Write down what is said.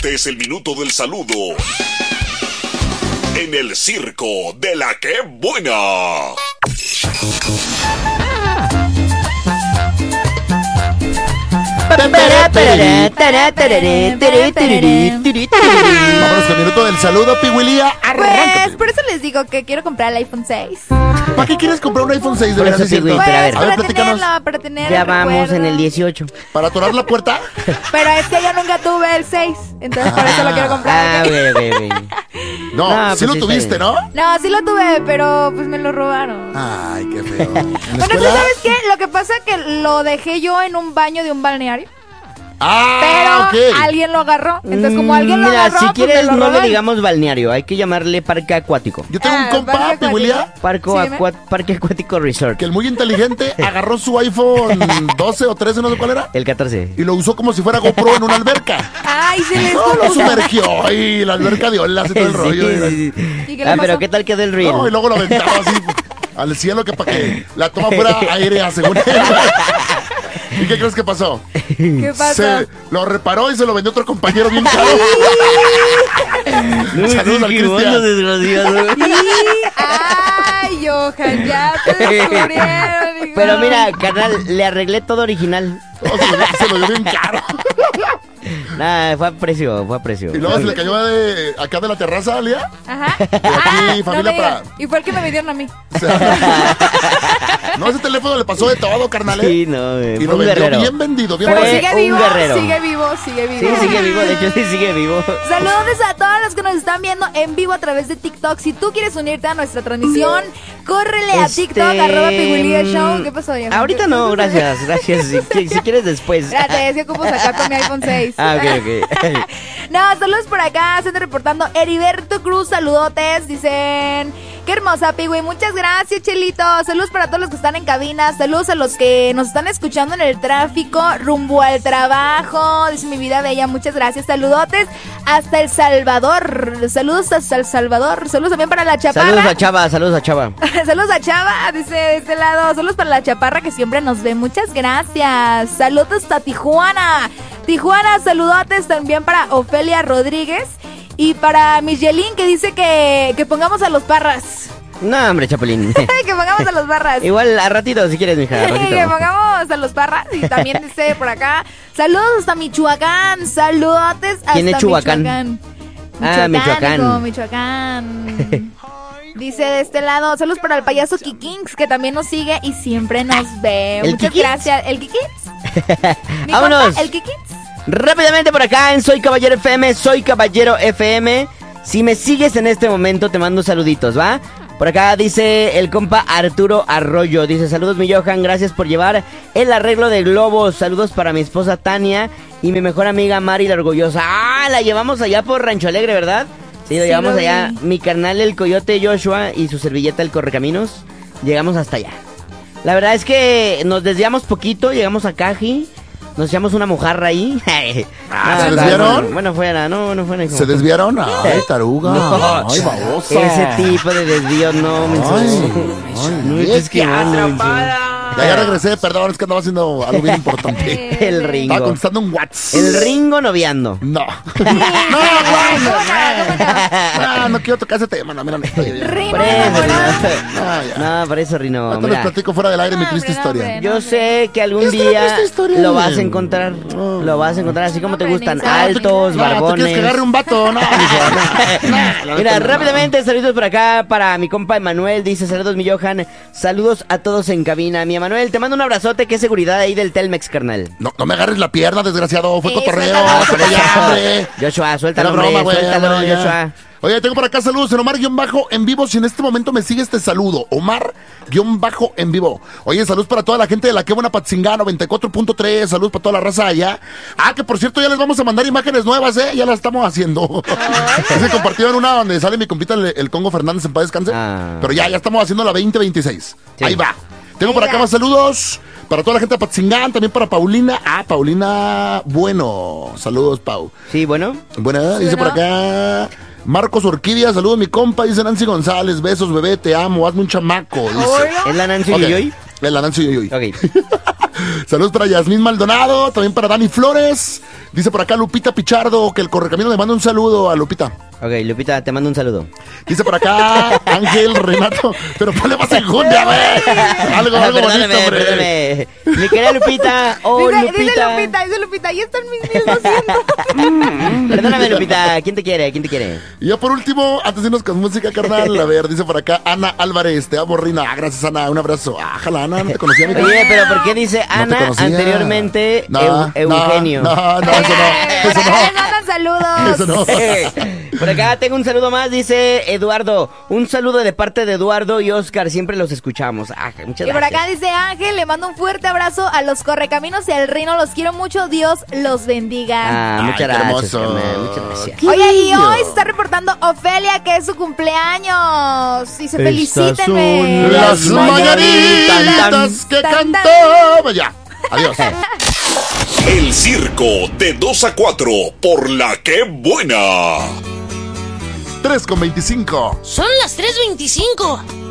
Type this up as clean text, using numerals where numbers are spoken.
Este es el minuto del saludo en el circo de la que buena. Vámonos con el minuto del saludo, Pihuilía. Pues por eso les digo que quiero comprar el iPhone 6. ¿Para qué quieres comprar un iPhone 6? De Por verdad, eso, es cierto. Pihui, pero a ver. Para platícanos. tenerlo, para tener Ya el vamos recuerdo. en el 18. ¿Para atorar la puerta? Pero es que yo nunca tuve el 6, entonces por eso lo quiero comprar. Ok. No, No, sí pues lo sí, tuviste, está ¿no? No, sí lo tuve, pero pues me lo robaron. Ay, qué feo. ¿En la Bueno, ¿tú escuela? sabes qué? Lo que pasa es que lo dejé yo en un baño de un balneario. Ah, Pero ok. alguien lo agarró. Entonces, como alguien lo Mira, agarró, si pues quieres me lo no le robaron. digamos balneario, hay que llamarle parque acuático. Yo tengo un compa, ¿parque Pihuilía, Parque acuático resort. que el muy inteligente agarró su iPhone 12 o 13, no sé cuál era, El 14. y lo usó como si fuera GoPro en una alberca. Ay, se les No, lo sumergió y la alberca dio el todo el rollo. Sí. ¿Y qué le Ah, pasó? pero ¿qué tal quedó el reel? No, y luego lo aventaba así al cielo que para que la toma fuera aérea, según él. ¿Y qué crees que pasó? ¿Qué pasó? Se lo reparó y se lo vendió otro compañero bien caro. No, Saludos al sí, qué bueno, Cristian. desgraciado. Ay, Johan, ya te descubrieron, hijo. Pero mira, carnal, le arreglé todo original. No, se lo dio bien caro. Nada, fue a precio. Y luego se le cayó de acá de la terraza, Lía. Ajá. aquí, familia, me digas. para- Y fue el que me vendieron a mí. No, ese teléfono le pasó de todo, carnal. Sí, no, Y fue lo un vendió guerrero. bien vendido, bien Pero Fue vendido. sigue un vivo, guerrero. sigue vivo, sigue vivo. Sí, sigue vivo, de hecho sí sigue vivo. Saludos a todos los que nos están viendo en vivo a través de TikTok. Si tú quieres unirte a nuestra transmisión, córrele a TikTok, @Pihuilía Show. ¿Qué pasó, Johan? Ahorita no, gracias. Si quieres después. Espérate, es que ocupo sacar con mi iPhone 6. Ah, ok. No, saludos por acá, se están reportando Heriberto Cruz, saludotes, dicen, qué hermosa, Pihui, muchas gracias, Chelito, saludos para todos los que están en cabina, saludos a los que nos están escuchando en el tráfico, rumbo al trabajo, dice mi vida bella, muchas gracias, saludotes hasta El Salvador, saludos hasta El Salvador, saludos también para la Chaparra. Saludos a Chava. Saludos a Chava, dice de este lado. Saludos para la Chaparra que siempre nos ve. Muchas gracias. Saludos hasta Tijuana. Tijuana, saludotes también para Ofelia Rodríguez. Y para Michelin que dice que pongamos a los Parras. No, hombre, Chapulín. Que pongamos a los Parras. Igual a ratito, si quieres, mija, a ratito. Que pongamos a los Parras. Y también dice por acá. Saludos hasta Michoacán. Saludotes hasta ¿Quién es Chuhuacán? Michoacán. Michoacán. Hijo, Michoacán. Dice de este lado, saludos para el payaso Kikins, que también nos sigue y siempre nos ve. ¿El Muchas Kikins? gracias. ¿El Kikins? Mi Vámonos. compa, ¿el Kikins? Rápidamente por acá en Soy Caballero FM. Si me sigues en este momento, te mando saluditos, ¿va? Por acá dice el compa Arturo Arroyo. Dice, saludos mi Johan, gracias por llevar el arreglo de globos. Saludos para mi esposa Tania y mi mejor amiga Mari la Orgullosa. Ah, la llevamos allá por Rancho Alegre, ¿verdad? Sí, lo Sí, llevamos lo allá. vi. Mi carnal el Coyote Joshua y su servilleta el Correcaminos. Llegamos hasta allá. La verdad es que nos desviamos poquito, llegamos a Caji. Nos echamos una mojarra ahí. ¿se desviaron? Bueno, fuera, no fuera. hijo. ¿Se desviaron? Ay, taruga. No. Ay, babosa. Ese tipo de desvío no, menso. No estés quemando, menso. Ya regresé, perdón, es que andaba haciendo algo bien importante. El Estaba Ringo. contestando un WhatsApp. El Ringo noviando. No. No quiero tocar ese tema, no, mira, no estoy bien. Ringo Por eso, enamorado. No, por eso, Rino. Ahorita les Mira, platico fuera del aire mi No, triste hombre, historia. hombre. yo sé que algún Es que la día triste historia. lo vas a encontrar. Lo vas a encontrar así como te Hombre, gustan. ni Altos, sabes. No, tú quieres que agarre barbones. un vato, no, mijo, no. Mira, rápidamente, saludos por acá para mi compa Emanuel. Dice, saludos mi Johan. Saludos a todos en cabina. Mi Emanuel, te mando un abrazote. Qué seguridad ahí del Telmex, carnal. No me agarres la pierna, desgraciado. Fue Sí, cotorreo. suéltalo. Suéltalo ya, hombre. Joshua, suéltalo, Era hombre. broma, güey, Suéltalo, hombre, ya. Joshua. Oye, tengo por acá saludos en Omar-Bajo en vivo. Si en este momento me sigue este saludo, Omar-Bajo en vivo. Oye, saludos para toda la gente de la que buena Patzingá 94.3. Saludos para toda la raza allá. Ah, que por cierto, ya les vamos a mandar imágenes nuevas, ya las estamos haciendo. Se compartieron una donde sale mi compita el Congo Fernández en paz descanse. Ah. Pero ya estamos haciendo la 2026. Sí. Ahí va. Tengo por acá más saludos para toda la gente de Patzingán, también para Paulina. Ah, Paulina Bueno. Saludos, Pau. Sí, bueno. Buena, dice por acá Marcos Orquídea, saludos mi compa, dice Nancy González, besos bebé, te amo, hazme un chamaco, dice. ¿Es la Nancy Ok. Yoyoy? La Nancy Yoyoy. Ok. Saludos para Yasmín Maldonado, también para Dani Flores. Dice por acá Lupita Pichardo que el Correcamino le manda un saludo a Lupita. Ok, Lupita, te mando un saludo. Dice por acá Ángel Renato, pero ponle más enjundia, güey. Algo Perdóname, bonito, hombre. perdóname. Mi querida Lupita, Dice Lupita, ahí están mis 1200. Perdóname, Lupita, ¿quién te quiere? Y ya por último, antes de irnos con música, carnal, a ver, dice por acá Ana Álvarez, te amo, Rina. Gracias, Ana, un abrazo. Jala, Ana, no te conocía, mi Oye, pero ¿por qué dice Ana anteriormente Eugenio? No, eso no. Les mandan saludos. Eso no. Por acá tengo un saludo más, dice Eduardo. Un saludo de parte de Eduardo y Oscar, siempre los escuchamos. Muchas gracias. Y por acá dice Ángel, le mando un fuerte abrazo a los Correcaminos y al Rino, los quiero mucho, Dios los bendiga. Muchas Ay, gracias, hermoso. carnal, muchas gracias. Oye, y hoy se está reportando Ofelia, que es su cumpleaños. Y se felicítenme. Las mañanitas que cantaba. Ya, adiós. El circo de 2 a 4 por La Que Buena. 3:25. Son las 3:25.